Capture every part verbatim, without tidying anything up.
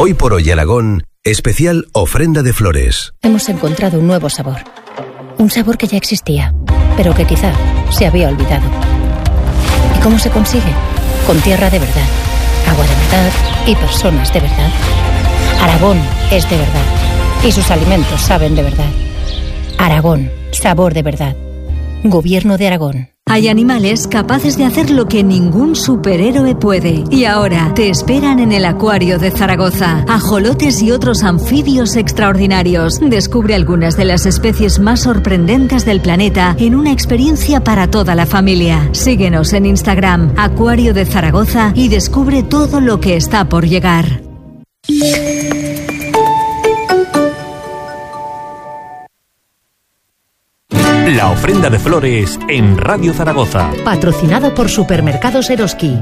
Hoy por hoy Aragón, especial ofrenda de flores. Hemos encontrado un nuevo sabor. Un sabor que ya existía, pero que quizá se había olvidado. ¿Y cómo se consigue? Con tierra de verdad, agua de verdad y personas de verdad. Aragón es de verdad y sus alimentos saben de verdad. Aragón, sabor de verdad. Gobierno de Aragón. Hay animales capaces de hacer lo que ningún superhéroe puede. Y ahora te esperan en el Acuario de Zaragoza. Ajolotes y otros anfibios extraordinarios. Descubre algunas de las especies más sorprendentes del planeta en una experiencia para toda la familia. Síguenos en Instagram, Acuario de Zaragoza, y descubre todo lo que está por llegar. La ofrenda de flores en Radio Zaragoza. Patrocinado por Supermercados Eroski.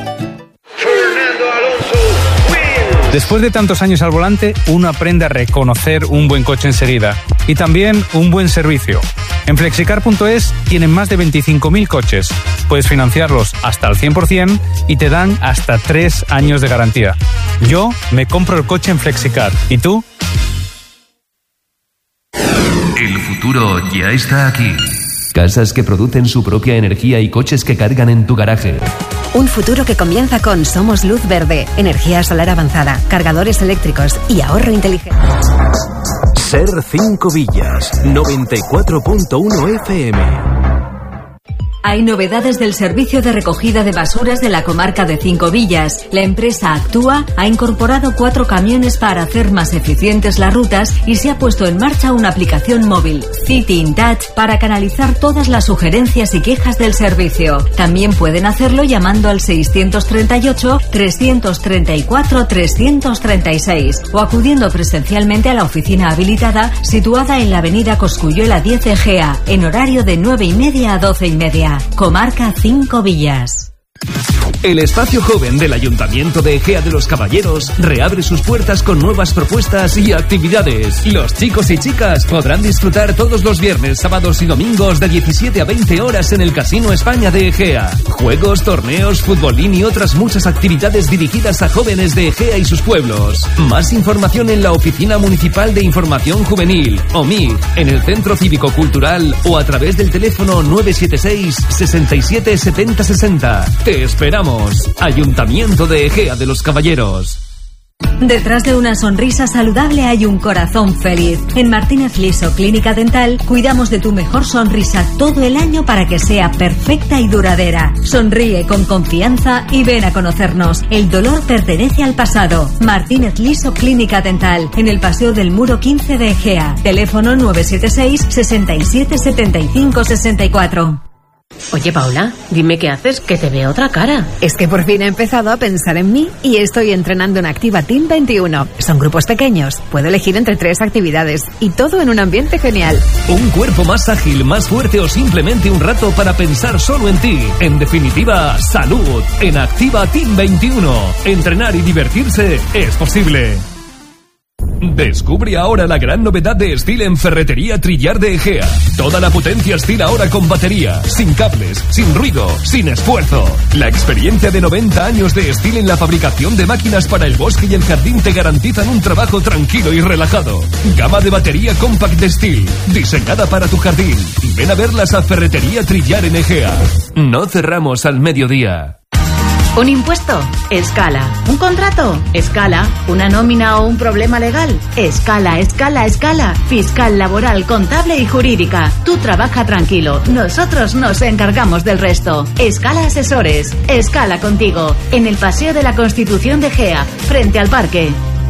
Después de tantos años al volante, uno aprende a reconocer un buen coche enseguida y también un buen servicio. En flexicar punto es tienen más de veinticinco mil coches. Puedes financiarlos hasta al cien por ciento y te dan hasta tres años de garantía. Yo me compro el coche en Flexicar. ¿Y tú? El futuro ya está aquí. Casas que producen su propia energía y coches que cargan en tu garaje. Un futuro que comienza con Somos Luz Verde, energía solar avanzada, cargadores eléctricos y ahorro inteligente. Ser cinco Villas, noventa y cuatro punto uno F M. Hay novedades del servicio de recogida de basuras de la comarca de Cinco Villas. La empresa Actúa ha incorporado cuatro camiones para hacer más eficientes las rutas y se ha puesto en marcha una aplicación móvil, City in Touch, para canalizar todas las sugerencias y quejas del servicio. También pueden hacerlo llamando al seiscientos treinta y ocho, trescientos treinta y cuatro, trescientos treinta y seis o acudiendo presencialmente a la oficina habilitada situada en la avenida Cosculluela diez Egea, en horario de nueve y media a doce y media. Comarca Cinco Villas. El espacio joven del Ayuntamiento de Egea de los Caballeros reabre sus puertas con nuevas propuestas y actividades. Los chicos y chicas podrán disfrutar todos los viernes, sábados y domingos de diecisiete a veinte horas en el Casino España de Egea. Juegos, torneos, futbolín y otras muchas actividades dirigidas a jóvenes de Egea y sus pueblos. Más información en la Oficina Municipal de Información Juvenil, O M I G, en el Centro Cívico Cultural o a través del teléfono nueve siete seis, sesenta y siete, setenta, sesenta. Te esperamos. Ayuntamiento de Egea de los Caballeros. Detrás de una sonrisa saludable hay un corazón feliz. En Martínez Liso Clínica Dental cuidamos de tu mejor sonrisa todo el año para que sea perfecta y duradera. Sonríe con confianza y ven a conocernos. El dolor pertenece al pasado. Martínez Liso Clínica Dental, en el Paseo del Muro quince de Egea. Teléfono nueve siete seis, sesenta y siete, setenta y cinco, sesenta y cuatro. Oye, Paula, dime qué haces, que te veo otra cara. Es que por fin he empezado a pensar en mí y estoy entrenando en Activa Team veintiuno. Son grupos pequeños, puedo elegir entre tres actividades y todo en un ambiente genial. Un cuerpo más ágil, más fuerte o simplemente un rato para pensar solo en ti. En definitiva, salud en Activa Team veintiuno. Entrenar y divertirse es posible. Descubre ahora la gran novedad de Stihl en Ferretería Trillar de Egea. Toda la potencia Stihl ahora con batería, sin cables, sin ruido, sin esfuerzo. La experiencia de noventa años de Stihl en la fabricación de máquinas para el bosque y el jardín te garantizan un trabajo tranquilo y relajado. Gama de batería compact de Stihl, diseñada para tu jardín. Ven a verlas a Ferretería Trillar en Egea. No cerramos al mediodía. ¿Un impuesto? Escala. ¿Un contrato? Escala. ¿Una nómina o un problema legal? Escala, escala, escala. Fiscal, laboral, contable y jurídica. Tú trabaja tranquilo. Nosotros nos encargamos del resto. Escala Asesores. Escala contigo. En el Paseo de la Constitución de Egea, frente al parque.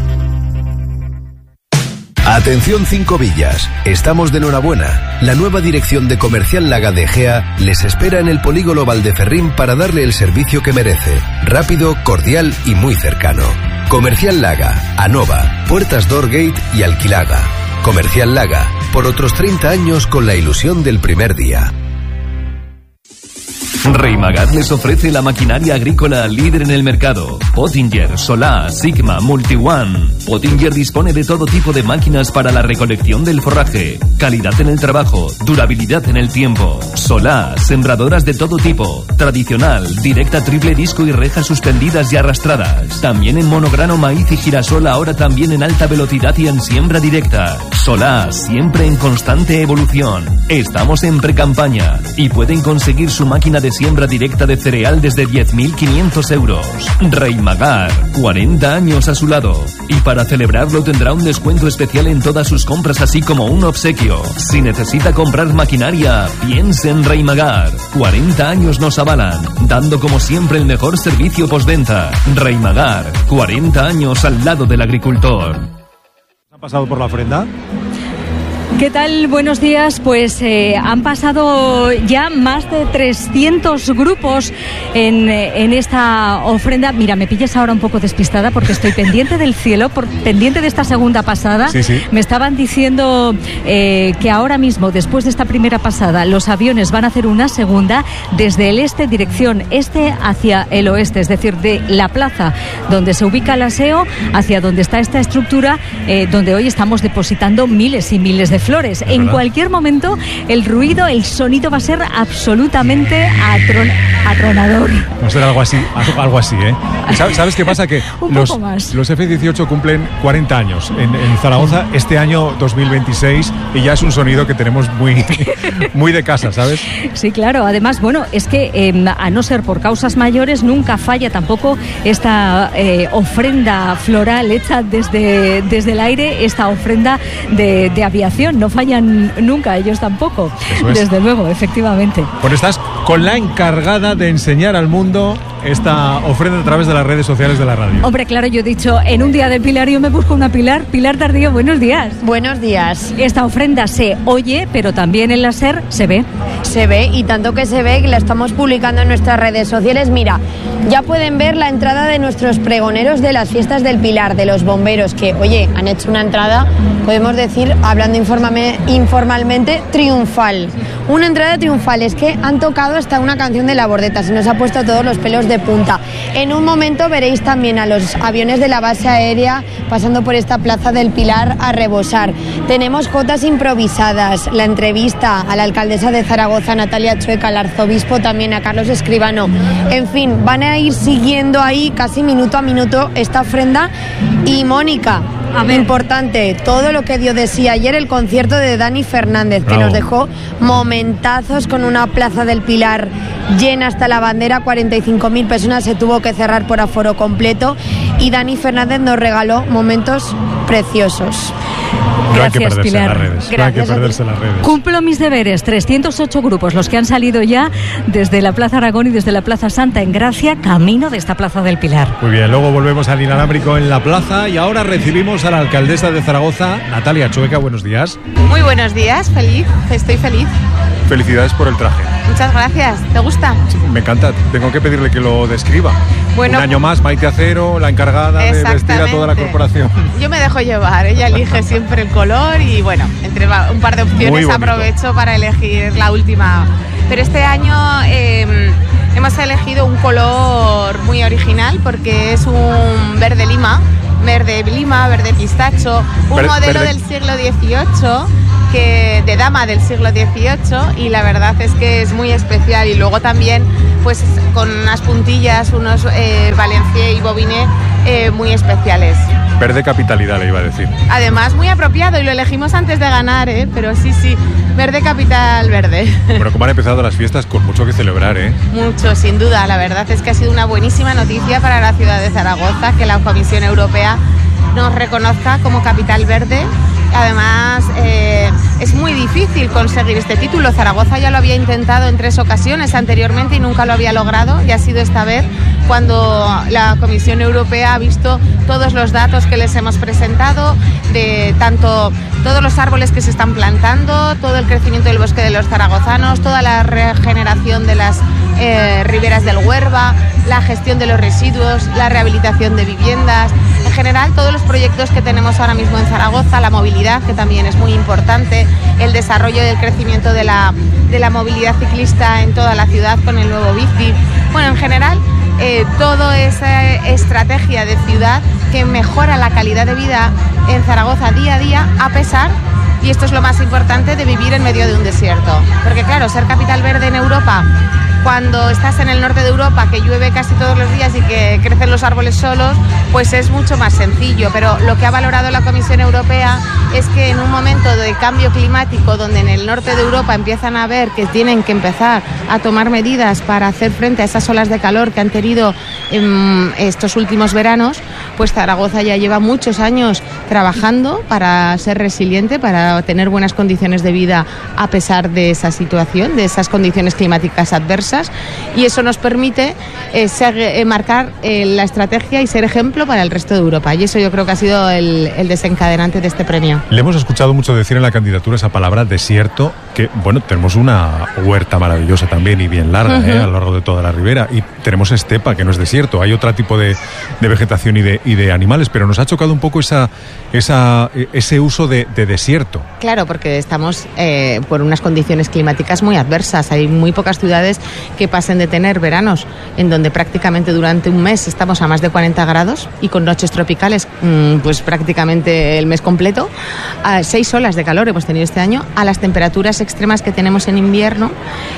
Atención Cinco Villas, estamos de enhorabuena. La nueva dirección de Comercial Laga de Egea les espera en el polígono Valdeferrín para darle el servicio que merece. Rápido, cordial y muy cercano. Comercial Laga, Anova, Puertas Doorgate y Alquilaga. Comercial Laga, por otros treinta años con la ilusión del primer día. Reimagar les ofrece la maquinaria agrícola líder en el mercado. Pottinger, Solar, Sigma, MultiOne. Pottinger dispone de todo tipo de máquinas para la recolección del forraje. Calidad en el trabajo, durabilidad en el tiempo. Solar, sembradoras de todo tipo. Tradicional, directa, triple disco y rejas suspendidas y arrastradas. También en monograno, maíz y girasol, ahora también en alta velocidad y en siembra directa. Solar, siempre en constante evolución. Estamos en precampaña y pueden conseguir su máquina de siembra directa de cereal desde diez mil quinientos euros. Reimagar, cuarenta años a su lado. Y para celebrarlo tendrá un descuento especial en todas sus compras, así como un obsequio. Si necesita comprar maquinaria, piense en Reimagar. cuarenta años nos avalan, dando como siempre el mejor servicio postventa. Reimagar, cuarenta años al lado del agricultor. ¿Han pasado por la ofrenda? ¿Qué tal? Buenos días. Pues eh, han pasado ya más de trescientos grupos en, en esta ofrenda. Mira, me pillas ahora un poco despistada porque estoy pendiente del cielo, por, pendiente de esta segunda pasada. Sí, sí. Me estaban diciendo eh, que ahora mismo, después de esta primera pasada, los aviones van a hacer una segunda desde el este, dirección este hacia el oeste, es decir, de la plaza donde se ubica el aseo hacia donde está esta estructura, eh, donde hoy estamos depositando miles y miles de flores. En ¿verdad? Cualquier momento el ruido, el sonido va a ser absolutamente atron atronador. Va a ser algo así, algo así, ¿eh? ¿Sabes, ¿sabes qué pasa? Que Un los, poco más. los F dieciocho cumplen cuarenta años en, en Zaragoza este año dos mil veintiséis y ya es un sonido que tenemos muy, muy de casa, ¿sabes? Sí, claro. Además, bueno, es que eh, a no ser por causas mayores, nunca falla tampoco esta eh, ofrenda floral hecha desde, desde el aire, esta ofrenda de, de aviación. No fallan nunca, ellos tampoco. Eso es. Desde luego, efectivamente. Bueno, estás con la encargada de enseñar al mundo esta ofrenda a través de las redes sociales de la radio. Hombre, claro, yo he dicho, en un día de Pilar yo me busco una Pilar. Pilar Tardío, buenos días. Buenos días. Esta ofrenda se oye, pero también en la SER se ve. Se ve, y tanto que se ve que la estamos publicando en nuestras redes sociales. Mira, ya pueden ver la entrada de nuestros pregoneros de las fiestas del Pilar, de los bomberos, que, oye, han hecho una entrada, podemos decir, hablando informalmente, informalmente triunfal. Una entrada triunfal, es que han tocado hasta una canción de La Bordeta, se nos ha puesto todos los pelos de punta. En un momento veréis también a los aviones de la base aérea pasando por esta plaza del Pilar a rebosar. Tenemos jotas improvisadas, la entrevista a la alcaldesa de Zaragoza, Natalia Chueca, al arzobispo también, a Carlos Escribano. En fin, van a ir siguiendo ahí casi minuto a minuto esta ofrenda. Y Mónica, A ver. importante, todo lo que dio de sí ayer el concierto de Dani Fernández, Bravo. que nos dejó momentazos con una plaza del Pilar llena hasta la bandera, cuarenta y cinco mil personas, se tuvo que cerrar por aforo completo, y Dani Fernández nos regaló momentos preciosos. No hay que Gracias, perderse Pilar. en las redes. No hay que Gracias a ti. perderse en las redes. Cumplo mis deberes, trescientos ocho grupos los que han salido ya desde la Plaza Aragón y desde la Plaza Santa en Gracia, camino de esta Plaza del Pilar. Muy bien, luego volvemos al inalámbrico en la plaza y ahora recibimos a la alcaldesa de Zaragoza, Natalia Chueca. Buenos días. Muy buenos días, feliz, estoy feliz. Felicidades por el traje. Muchas gracias, ¿te gusta? Sí, me encanta, tengo que pedirle que lo describa. Bueno, un año más, Maite Acero, la encargada de vestir a toda la corporación. Yo me dejo llevar, ella elige siempre el color y bueno, entre un par de Muy opciones bonito. aprovecho para elegir la última. Pero este año eh, hemos elegido un color muy original porque es un verde lima, verde lima, verde pistacho, un Ver- modelo verde- del siglo dieciocho, que, de dama del siglo dieciocho, y la verdad es que es muy especial. Y luego también pues con unas puntillas, unos eh, Valencié y Bobinet eh, muy especiales. Verde capitalidad, le iba a decir. Además muy apropiado, y lo elegimos antes de ganar, ¿eh? Pero sí, sí, verde capital verde. Bueno, como han empezado las fiestas, con mucho que celebrar, ¿eh? Mucho, sin duda. La verdad es que ha sido una buenísima noticia para la ciudad de Zaragoza que la Comisión Europea nos reconozca como capital verde. Además, eh, es muy difícil conseguir este título. Zaragoza ya lo había intentado en tres ocasiones anteriormente y nunca lo había logrado, y ha sido esta vez cuando la Comisión Europea ha visto todos los datos que les hemos presentado, de tanto todos los árboles que se están plantando, todo el crecimiento del bosque de los zaragozanos, toda la regeneración de las eh, riberas del Huerva, la gestión de los residuos, la rehabilitación de viviendas. En general, todos los proyectos que tenemos ahora mismo en Zaragoza, la movilidad, que también es muy importante, el desarrollo y el crecimiento de la, de la movilidad ciclista en toda la ciudad con el nuevo bici. Bueno, en general, eh, toda esa estrategia de ciudad que mejora la calidad de vida en Zaragoza día a día, a pesar, y esto es lo más importante, de vivir en medio de un desierto. Porque claro, ser capital verde en Europa, cuando estás en el norte de Europa, que llueve casi todos los días y que crecen los árboles solos, pues es mucho más sencillo. Pero lo que ha valorado la Comisión Europea es que en un momento de cambio climático, donde en el norte de Europa empiezan a ver que tienen que empezar a tomar medidas para hacer frente a esas olas de calor que han tenido en estos últimos veranos, pues Zaragoza ya lleva muchos años trabajando para ser resiliente, para tener buenas condiciones de vida a pesar de esa situación, de esas condiciones climáticas adversas. Y eso nos permite eh, ser, eh, marcar eh, la estrategia y ser ejemplo para el resto de Europa. Y eso yo creo que ha sido el, el desencadenante de este premio. Le hemos escuchado mucho decir en la candidatura esa palabra desierto, que bueno, tenemos una huerta maravillosa también y bien larga, uh-huh. eh, a lo largo de toda la ribera, y tenemos estepa, que no es desierto, hay otro tipo de, de vegetación y de, y de animales, pero nos ha chocado un poco esa, esa, ese uso de, de desierto. Claro, porque estamos eh, por unas condiciones climáticas muy adversas. Hay muy pocas ciudades que pasen de tener veranos en donde prácticamente durante un mes estamos a más de cuarenta grados y con noches tropicales mmm, pues prácticamente el mes completo. A seis olas de calor hemos tenido este año, a las temperaturas extremas que tenemos en invierno,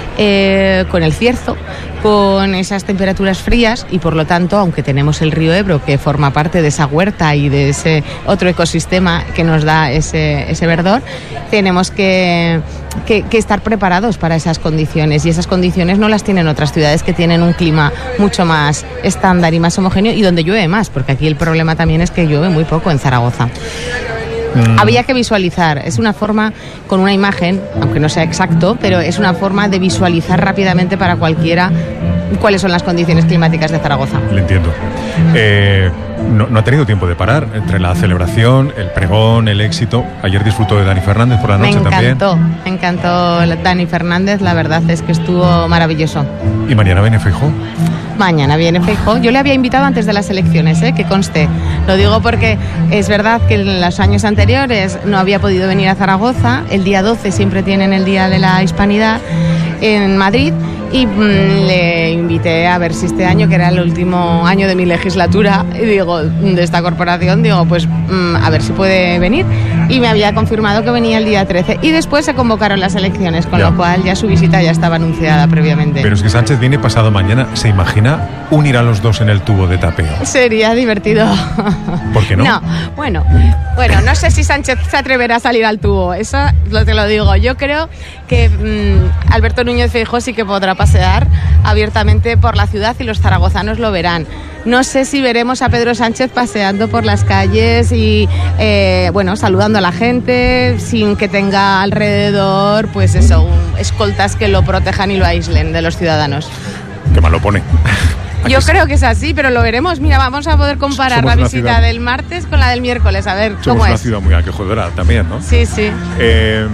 eh, con el cierzo, con esas temperaturas frías, y por lo tanto, aunque tenemos el río Ebro que forma parte de esa huerta y de ese otro ecosistema que nos da ese, ese verdor, tenemos que, que, que estar preparados para esas condiciones, y esas condiciones no las tienen otras ciudades que tienen un clima mucho más estándar y más homogéneo, y donde llueve más, porque aquí el problema también es que llueve muy poco en Zaragoza. Mm. Había que visualizar, es una forma con una imagen, aunque no sea exacto, pero es una forma de visualizar rápidamente para cualquiera cuáles son las condiciones climáticas de Zaragoza. Le entiendo. Eh, no, no ha tenido tiempo de parar entre la celebración, el pregón, el éxito. Ayer disfrutó de Dani Fernández por la noche también. Me encantó, también. me encantó Dani Fernández, la verdad es que estuvo maravilloso. ¿Y mañana viene Feijóo? Mañana viene Feijóo. Yo le había invitado antes de las elecciones, ¿eh? Que conste. Lo digo porque es verdad que en los años anteriores no había podido venir a Zaragoza. El día doce siempre tienen el Día de la Hispanidad en Madrid. Y mmm, le invité a ver si este año, que era el último año de mi legislatura, y digo, de esta corporación, digo, pues mmm, a ver si puede venir. Y me había confirmado que venía el día trece. Y después se convocaron las elecciones, con ya. lo cual ya su visita ya estaba anunciada previamente. Pero es que Sánchez viene pasado mañana. ¿Se imagina unir a los dos en el tubo de tapeo? Sería divertido. ¿Por qué no? No, bueno, bueno, no sé si Sánchez se atreverá a salir al tubo. Eso lo te lo digo. Yo creo que mmm, Alberto Núñez Feijóo sí que podrá pasear abiertamente por la ciudad y los zaragozanos lo verán. No sé si veremos a Pedro Sánchez paseando por las calles y, eh, bueno, saludando a la gente sin que tenga alrededor, pues eso, un, escoltas que lo protejan y lo aíslen de los ciudadanos. Qué mal lo pone. Yo creo que es así, pero lo veremos. Mira, vamos a poder comparar la visita ciudad... del martes con la del miércoles, a ver Somos cómo es. Somos una ciudad muy acogedora también, ¿no? Sí, sí. Eh,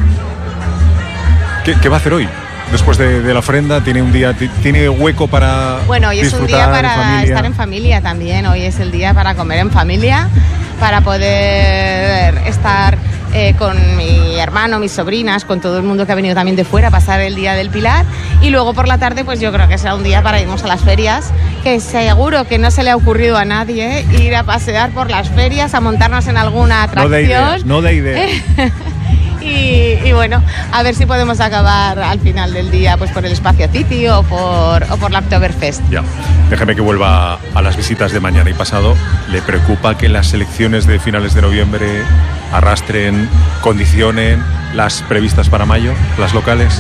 ¿qué, ¿Qué va a hacer hoy? Después de, de la ofrenda, ¿tiene un día, tiene hueco para Bueno, hoy es un día para en estar en familia también. Hoy es el día para comer en familia, para poder estar eh, con mi hermano, mis sobrinas, con todo el mundo que ha venido también de fuera a pasar el Día del Pilar. Y luego por la tarde, pues yo creo que será un día para irnos a las ferias, que seguro que no se le ha ocurrido a nadie ir a pasear por las ferias, a montarnos en alguna atracción. No de ideas, no de ideas. Y, y bueno, a ver si podemos acabar al final del día pues por el Espacio City o por, o por la Oktoberfest. Ya, déjeme que vuelva a las visitas de mañana y pasado. ¿Le preocupa que las elecciones de finales de noviembre arrastren, condicionen las previstas para mayo, las locales?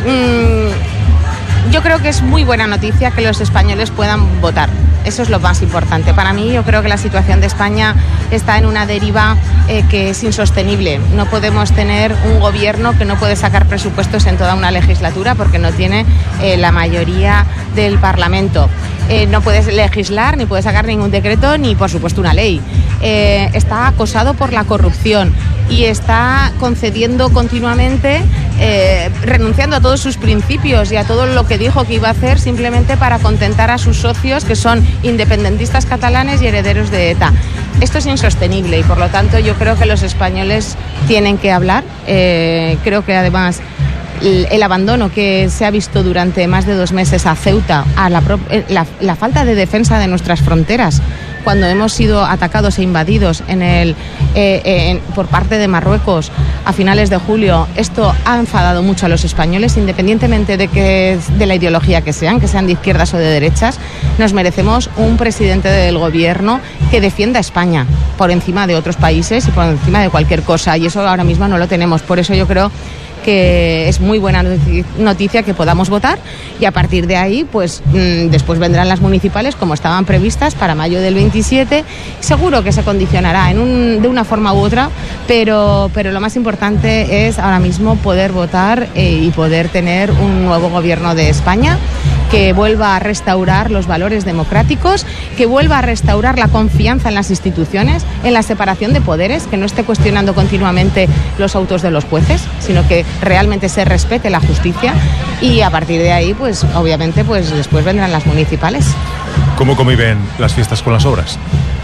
Mm, yo creo que es muy buena noticia que los españoles puedan votar. Eso es lo más importante. Para mí, yo creo que la situación de España está en una deriva eh, que es insostenible. No podemos tener un gobierno que no puede sacar presupuestos en toda una legislatura porque no tiene eh, la mayoría del Parlamento. Eh, no puedes legislar, ni puedes sacar ningún decreto, ni por supuesto una ley. Eh, está acosado por la corrupción y está concediendo continuamente, eh, renunciando a todos sus principios y a todo lo que dijo que iba a hacer simplemente para contentar a sus socios, que son independentistas catalanes y herederos de ETA. esto es insostenible y por lo tanto yo creo que los españoles tienen que hablar. Eh, creo que además el, el abandono que se ha visto durante más de dos meses a Ceuta, a la, la, la falta de defensa de nuestras fronteras, cuando hemos sido atacados e invadidos en el, eh, eh, por parte de Marruecos a finales de julio, esto ha enfadado mucho a los españoles, independientemente de, que, de la ideología que sean, que sean de izquierdas o de derechas. Nos merecemos un presidente del gobierno que defienda a España por encima de otros países y por encima de cualquier cosa, y eso ahora mismo no lo tenemos. Por eso yo creo que es muy buena noticia que podamos votar y a partir de ahí pues mmm, después vendrán las municipales como estaban previstas para mayo del veintisiete. Seguro que se condicionará en un, de una forma u otra, pero, pero lo más importante es ahora mismo poder votar eh, y poder tener un nuevo gobierno de España que vuelva a restaurar los valores democráticos, que vuelva a restaurar la confianza en las instituciones, en la separación de poderes, que no esté cuestionando continuamente los autos de los jueces, sino que realmente se respete la justicia y a partir de ahí, pues obviamente, pues después vendrán las municipales. ¿Cómo conviven las fiestas con las obras?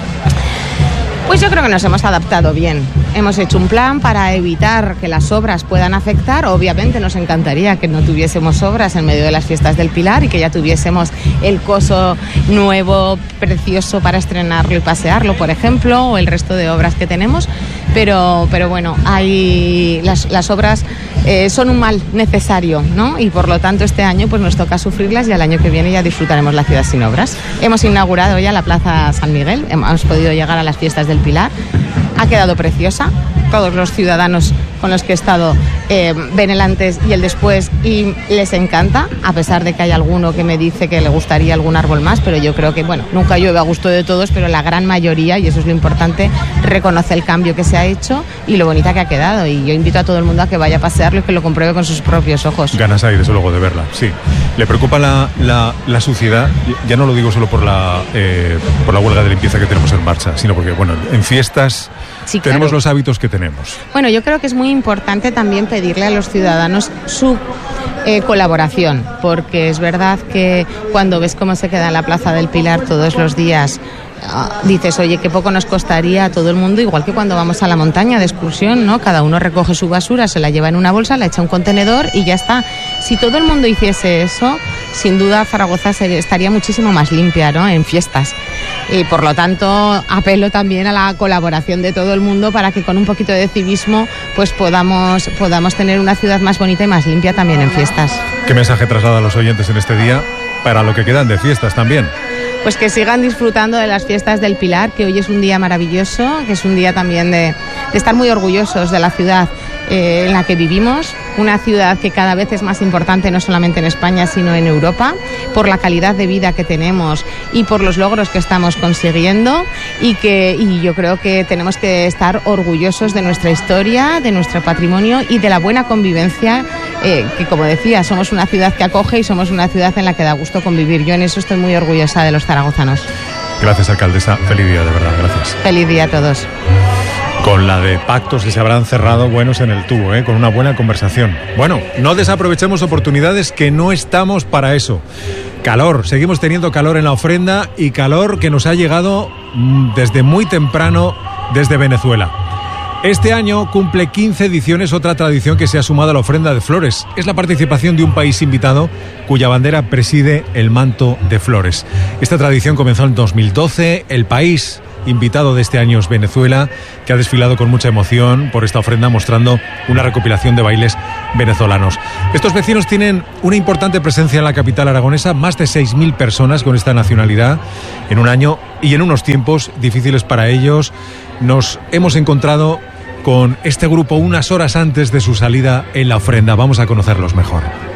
Pues yo creo que nos hemos adaptado bien. Hemos hecho un plan para evitar que las obras puedan afectar. Obviamente nos encantaría que no tuviésemos obras en medio de las fiestas del Pilar y que ya tuviésemos el coso nuevo, precioso para estrenarlo y pasearlo, por ejemplo, o el resto de obras que tenemos. Pero, pero bueno, hay las, las obras eh, son un mal necesario, ¿no? Y por lo tanto este año pues nos toca sufrirlas y al año que viene ya disfrutaremos la ciudad sin obras. Hemos inaugurado ya la Plaza San Miguel, hemos podido llegar a las fiestas del Pilar. Ha quedado preciosa. Todos los ciudadanos con los que he estado eh, ven el antes y el después y les encanta, a pesar de que hay alguno que me dice que le gustaría algún árbol más, pero yo creo que, bueno, nunca llueve a gusto de todos, pero la gran mayoría, y eso es lo importante, reconoce el cambio que se ha hecho y lo bonita que ha quedado. Y yo invito a todo el mundo a que vaya a pasearlo y que lo compruebe con sus propios ojos. Ganas hay, desde luego, de verla, sí. ¿Le preocupa la, la, la suciedad? Ya no lo digo solo por la, eh, por la huelga de limpieza que tenemos en marcha, sino porque, bueno, en fiestas sí, tenemos claro. los hábitos que tenemos. Bueno, yo creo que es muy importante también pedirle a los ciudadanos su eh, colaboración, porque es verdad que cuando ves cómo se queda en la Plaza del Pilar todos los días, uh, dices, oye, qué poco nos costaría a todo el mundo, igual que cuando vamos a la montaña de excursión, ¿no? Cada uno recoge su basura, se la lleva en una bolsa, la echa en un contenedor y ya está. Si todo el mundo hiciese eso, sin duda Zaragoza estaría muchísimo más limpia, ¿no? En fiestas. Y por lo tanto apelo también a la colaboración de todo el mundo para que con un poquito de civismo pues podamos, podamos tener una ciudad más bonita y más limpia también en fiestas. ¿Qué mensaje traslada a los oyentes en este día para lo que quedan de fiestas también? Pues que sigan disfrutando de las fiestas del Pilar, que hoy es un día maravilloso, que es un día también de, de estar muy orgullosos de la ciudad eh, en la que vivimos, una ciudad que cada vez es más importante no solamente en España sino en Europa, por la calidad de vida que tenemos y por los logros que estamos consiguiendo y que y yo creo que tenemos que estar orgullosos de nuestra historia, de nuestro patrimonio y de la buena convivencia, eh, que como decía, somos una ciudad que acoge y somos una ciudad en la que da gusto convivir. Yo en eso estoy muy orgullosa de los zaragozanos. Gracias, alcaldesa. Feliz día, de verdad. Gracias. Feliz día a todos. Con la de pactos que se habrán cerrado buenos en el tubo, ¿eh? Con una buena conversación. Bueno, no desaprovechemos oportunidades, que no estamos para eso. Calor, seguimos teniendo calor en la ofrenda y calor que nos ha llegado desde muy temprano desde Venezuela. Este año cumple quince ediciones otra tradición que se ha sumado a la ofrenda de flores. Es la participación de un país invitado cuya bandera preside el manto de flores. Esta tradición comenzó en dos mil doce. El país invitado de este año es Venezuela, que ha desfilado con mucha emoción por esta ofrenda mostrando una recopilación de bailes venezolanos. Estos vecinos tienen una importante presencia en la capital aragonesa, más de seis mil personas con esta nacionalidad en un año y en unos tiempos difíciles para ellos. Nos hemos encontrado con este grupo unas horas antes de su salida en la ofrenda. Vamos a conocerlos mejor.